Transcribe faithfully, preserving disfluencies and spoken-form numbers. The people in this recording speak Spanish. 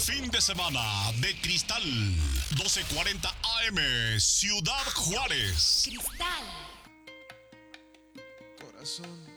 fin de semana de Cristal. doce cuarenta A M, Ciudad Juárez. Cristal. Corazón.